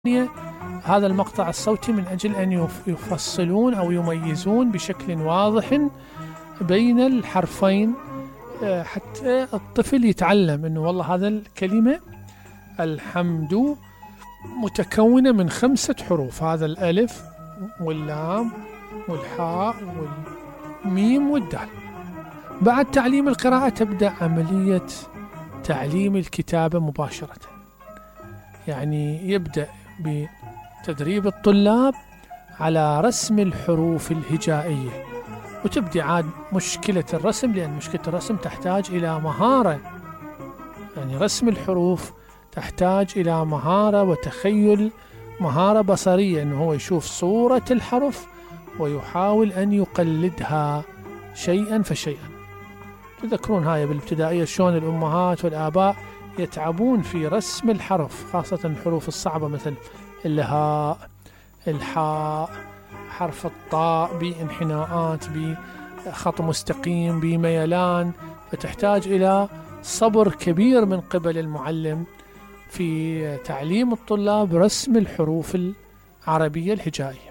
هذا المقطع الصوتي من أجل أن يفصلون أو يميزون بشكل واضح بين الحرفين، حتى الطفل يتعلم أنه والله هذا الكلمة الحمد متكونة من 5 حروف، هذا الألف واللام والحاء والميم والدال. بعد تعليم القراءة تبدأ عملية تعليم الكتابة مباشرة، يعني يبدأ بتدريب الطلاب على رسم الحروف الهجائية، وتبدأ عاد مشكلة الرسم، لأن مشكلة الرسم تحتاج إلى مهارة، يعني رسم الحروف تحتاج إلى مهارة وتخيل، مهارة بصرية، أنه هو يشوف صورة الحرف ويحاول أن يقلدها شيئا فشيئا. تذكرون هاي بالابتدائية شلون الأمهات والآباء يتعبون في رسم الحرف، خاصة الحروف الصعبة مثل الهاء، الحاء، حرف الطاء بانحناءات، بخط مستقيم، بميلان، فتحتاج إلى صبر كبير من قبل المعلم في تعليم الطلاب رسم الحروف العربية الهجائية.